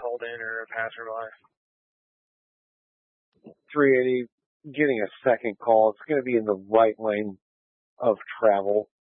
called in or a passerby. 380, getting a second call. It's going to be in the right lane of travel.